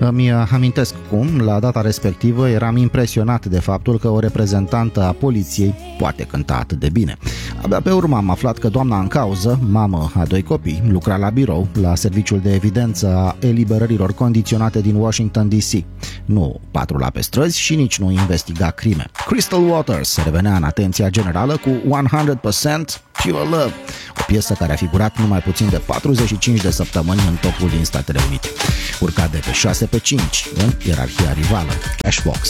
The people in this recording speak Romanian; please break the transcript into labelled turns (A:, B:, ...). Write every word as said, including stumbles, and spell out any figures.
A: Îmi amintesc cum, la data respectivă, eram impresionat de faptul că o reprezentantă a poliției poate cânta atât de bine. Abia pe urmă am aflat că doamna în cauză, mamă a doi copii, lucra la birou, la serviciul de evidență a eliberărilor condiționate din Washington D C. Nu patrula pe străzi și nici nu investiga crime. Crystal Waters revenea în atenția generală cu one hundred percent Pure Love, o piesă care a figurat numai puțin de patruzeci și cinci de săptămâni în topul din Statele Unite. Urca de pe șase pe cinci în ierarhia rivală, Cashbox.